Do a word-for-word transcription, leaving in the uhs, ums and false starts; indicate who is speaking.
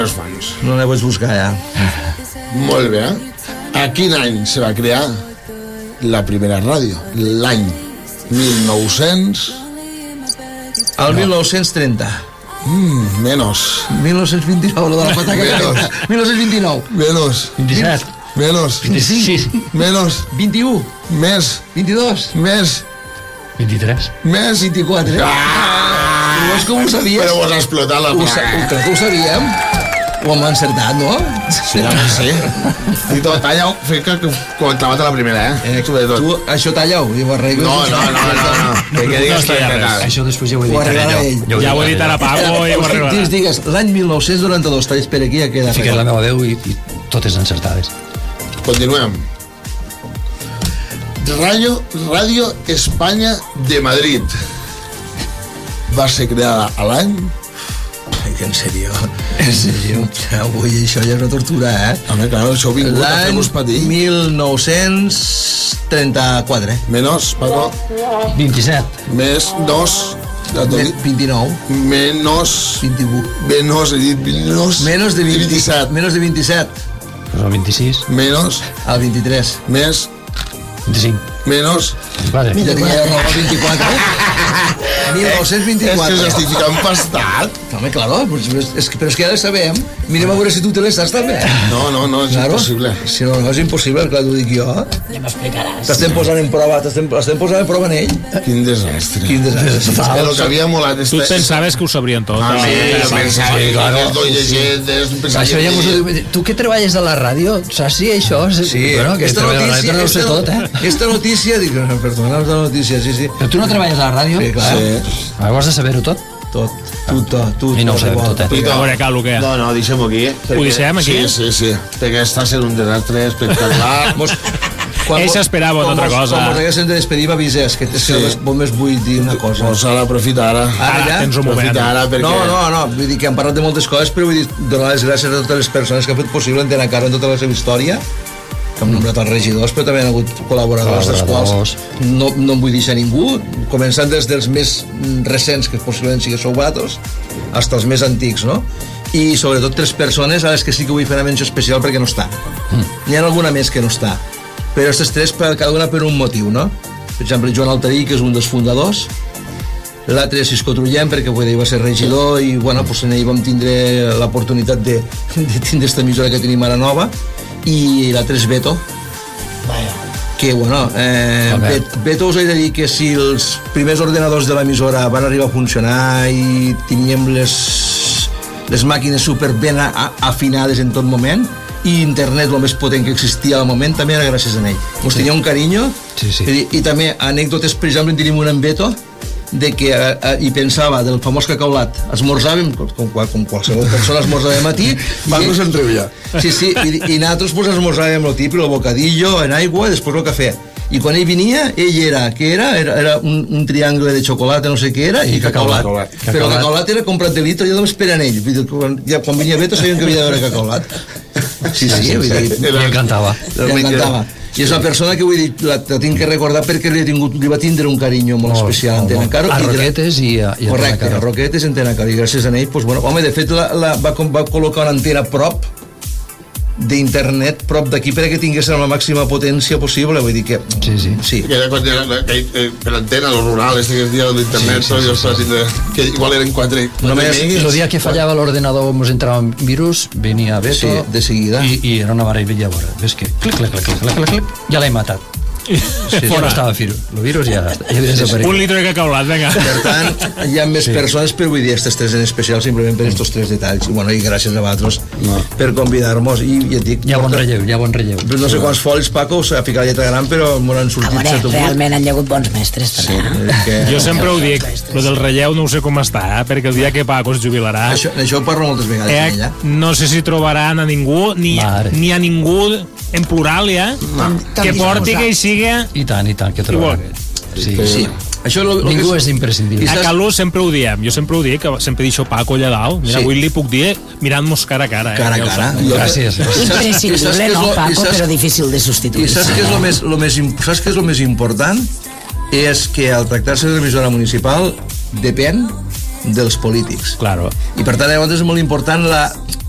Speaker 1: els fans.
Speaker 2: No la vaig buscar, ja.
Speaker 1: Molt bé, eh? A quin any se va crear la primera ràdio? L'any mil nou-cents...
Speaker 2: El mil nou-cents trenta.
Speaker 1: Mm, menos.
Speaker 2: mil nou-cents vint-i-nou, lo de la pataca.
Speaker 1: Menos.
Speaker 2: mil nou-cents vint-i-nou.
Speaker 1: Menos.
Speaker 3: vint-i-set.
Speaker 1: Menos.
Speaker 2: vint-i-cinc.
Speaker 1: Menos.
Speaker 2: vint-i-u.
Speaker 1: Més.
Speaker 2: vint-i-dos.
Speaker 1: Més.
Speaker 3: vint-i-tres.
Speaker 1: Més.
Speaker 2: vint-i-quatre.
Speaker 1: Ah!
Speaker 2: Vols com ho sabies?
Speaker 1: Però vos ha explotat la
Speaker 2: Ho, sa
Speaker 1: plaga.
Speaker 2: crec que ho sabíem. Ho hem encertat, no?
Speaker 1: Sí, ja ho sé. I tot, talla-ho. Fes que quan clavat a la primera, eh?
Speaker 2: Eh, tu, això talla-ho i ho arregles.
Speaker 1: No, no, no, no, no. Que quedi explicat.
Speaker 3: Això després ja ho he
Speaker 2: Ho
Speaker 3: dit.
Speaker 2: arreglarà ell.
Speaker 4: Ja ho he dit ara a Paco i ho arreglarà.
Speaker 2: Digues, digues, l'any mil nou-cents noranta-dos, talls per aquí, ja queda.
Speaker 3: Fiques la meva veu i, i totes encertades.
Speaker 1: Continuem. Radio, Radio España de Madrid va ser creada a l'any...
Speaker 2: Ai, que en sèrio. En sèrio. Avui això ja és una tortura, eh?
Speaker 1: Home, clar, això ho vingut a fer-vos patir.
Speaker 2: L'any mil nou-cents trenta-quatre.
Speaker 1: Menos, Paco.
Speaker 3: vint-i-set.
Speaker 1: Més, dos. Ja t'ho he dit.
Speaker 2: vint-i-nou.
Speaker 1: Menos.
Speaker 2: vint-i-u.
Speaker 1: Menos, he dit menos.
Speaker 2: Menos de vint,
Speaker 1: vint-i-set.
Speaker 2: Menos de vint-i-set.
Speaker 3: Però vint-i-sis.
Speaker 1: Menos.
Speaker 2: Al vint-i-tres.
Speaker 1: Més.
Speaker 3: vint-i-cinc.
Speaker 1: Menos.
Speaker 3: Vale.
Speaker 2: Ja tenia raó al vint-i-quatre. mil nou-cents vint-i-quatre.
Speaker 1: És que s'estic ficant pastat.
Speaker 2: No, home, claro, pues, és que, però és que ja ho sabem. Mirem a veure si tu te l'estàs també.
Speaker 1: No, no, no, és
Speaker 2: Claro.
Speaker 1: impossible.
Speaker 2: Si no, no és impossible, clar, t'ho dic jo.
Speaker 5: Ja m'explicaràs.
Speaker 2: T'estem posant en prova, t'estem posant en prova en ell.
Speaker 1: Quin desastre.
Speaker 2: Quin desastre.
Speaker 1: El que havia molat...
Speaker 4: Tu et pensaves que ho sabrien tot.
Speaker 1: Ah, sí, jo pensava que
Speaker 3: claro.
Speaker 1: el doy llegit és...
Speaker 3: Això ja mos ho diu. Tu que treballes a la ràdio, saps si això?
Speaker 2: Sí,
Speaker 3: bueno, que
Speaker 2: esta
Speaker 3: treballes a la
Speaker 2: notícia,
Speaker 3: ràdio no ho sé
Speaker 2: esta,
Speaker 3: tot, eh?
Speaker 2: esta notícia, dic, no, perdona, esta notícia, sí, sí.
Speaker 3: Però tu no treballes a la ràdio?
Speaker 2: Sí, clar.
Speaker 1: Sí.
Speaker 3: Ah, has de saber-ho tot?
Speaker 2: Tot, tu, tot, tu.
Speaker 3: I no ho sabem tot, eh?
Speaker 4: A veure, Calo, què?
Speaker 1: No, no, deixem-ho aquí.
Speaker 4: Ho deixem aquí?
Speaker 1: Sí, sí, sí. Perquè està sent un desastre espectacular.
Speaker 2: Mos,
Speaker 4: Ell s'esperava una altra cosa.
Speaker 2: Quan mos haguéssim de despedir, m'avises, que
Speaker 1: Sí.
Speaker 2: sí. només vull dir una cosa.
Speaker 1: Doncs ara aprofita ara.
Speaker 4: Ara
Speaker 2: ja?
Speaker 4: tens un moment.
Speaker 1: Aprofita ara perquè...
Speaker 2: No, no, no, vull dir que hem parlat de moltes coses, però vull dir, donar les gràcies a totes les persones que han fet possible Antena Caro en tota la seva història, que hem nombrat els regidors, però també han hagut col·laboradors, dels quals no, no em vull deixar ningú, començant des dels més recents, que possiblement sigui sou vosaltres, fins als més antics, no? I sobretot tres persones a les que sí que vull fer una menció especial perquè no està. N'hi ha alguna més que no està, però aquestes tres per cada una per un motiu, no? Per exemple, Joan Altarí, que és un dels fundadors, l'altre és Cisco Trullem, perquè vull dir, va ser regidor i bueno, pues, en ell vam tindre l'oportunitat de, de tindre aquesta emissora que tenim ara nova, i l'altre és Beto, que bueno, eh, Bet, Beto us he de dir que si els primers ordenadors de l'emissora van arribar a funcionar i teníem les, les màquines super ben a, a, afinades en tot moment, i internet el més potent que existia al moment, també era gràcies a ell. Us tenia un carinyo,
Speaker 3: Sí, sí.
Speaker 2: I, i també anècdotes, per exemple, en tenim una amb Beto, de que eh, eh, hi pensava del famós cacaulat. Esmorzàvem, com, com, com qualsevol persona esmorza de matí,
Speaker 1: Paco se'n trevia.
Speaker 2: sí, sí, i, i nosaltres pues, esmorzàvem el típic, el bocadillo en aigua i després el cafè. I quan ell venia, ell era, què era? Era, era un, un triangle de xocolata, no sé què era, i, i cacaulat.
Speaker 1: cacaulat.
Speaker 2: Però el cacaulat era comprat de litre, jo només per en ell. Vull dir, quan, ja, quan venia Beto sabien que havia de veure cacaulat. Sí, sí, vull dir,
Speaker 3: Li encantava.
Speaker 2: li encantava. I és una persona que vull dir, la, la tinc que recordar perquè li, he tingut, li va tindre un carinyo molt, molt especial a Antena Caro.
Speaker 3: A
Speaker 2: i de la-
Speaker 3: Roquetes i a, i a
Speaker 2: Correcte,
Speaker 3: Antena
Speaker 2: a
Speaker 3: Caro.
Speaker 2: Roquetes i Antena Caro. I gràcies a ell, doncs, bueno, home, de fet la, la, va, com- va col·locar una antena prop d'internet, prop d'aquí, perquè tingués la màxima potència possible, vull dir que...
Speaker 3: Sí, sí.
Speaker 2: Sí.
Speaker 1: Que era quan era, que, eh, per antena, lo rural, este que es dia de l'internet, sí, sí, sí, sí, sí. Que igual eren quatre, quatre
Speaker 2: Només-
Speaker 1: megues.
Speaker 3: El dia que fallava l'ordenador, ens entrava un virus, venia Beto...
Speaker 2: Sí, de seguida.
Speaker 3: I, i era una meravella, veure. Ves que clic, clic, clic, clic, clic, clic, ja l'he matat. Sí, ja no estava el virus, ja, ja havia desaparegut.
Speaker 4: Un litre de cacaulat, vinga.
Speaker 2: Per tant, hi ha més sí. persones, però vull dir, aquestes tres en especial, simplement per aquests tres detalls. I, bueno, i gràcies a vosaltres no. per convidar-nos. I ja et dic...
Speaker 3: Hi ha bon relleu, hi ha bon relleu.
Speaker 2: No sé quants folls, Paco, s'ha ficat lletra gran, però m'ho han
Speaker 5: A
Speaker 2: sortit
Speaker 5: veure,
Speaker 2: set o vuit.
Speaker 5: realment han hagut bons mestres, també.
Speaker 2: Sí, que...
Speaker 4: Jo sempre ho dic, lo del relleu no ho sé com està, eh? Perquè el dia que Paco es jubilarà,
Speaker 2: Això, això ho parlo moltes vegades
Speaker 4: eh,
Speaker 2: amb ella.
Speaker 4: no sé si trobaran a ningú, ni,
Speaker 3: Mare.
Speaker 4: ni a ningú en plural, ja, que porti que hi sigui...
Speaker 3: I tant, i tant, que
Speaker 4: Igual.
Speaker 3: trobarà. Sí,
Speaker 2: Sí. Això lo, lo
Speaker 3: Ningú
Speaker 2: que
Speaker 3: és imprescindible.
Speaker 2: I
Speaker 4: A
Speaker 2: saps-
Speaker 4: Calú sempre ho diem, jo sempre ho dic, que sempre deixo Paco allà dalt. Mira,
Speaker 2: Sí.
Speaker 4: avui li puc dir mirant-nos cara a cara. Eh?
Speaker 2: Cara a
Speaker 4: Ja ho
Speaker 2: cara.
Speaker 4: sap.
Speaker 2: Jo-
Speaker 3: Gràcies.
Speaker 2: I saps- i saps
Speaker 5: Imprescindible,
Speaker 2: què és
Speaker 5: no,
Speaker 2: lo- i
Speaker 5: Paco,
Speaker 2: saps-
Speaker 5: però difícil de
Speaker 2: I
Speaker 5: substituir.
Speaker 2: saps què és el més, lo més, im- saps què és el més important? És que al tractar-se de l'emissora municipal depèn dels polítics.
Speaker 4: Claro.
Speaker 2: I per tant, llavors és molt important la,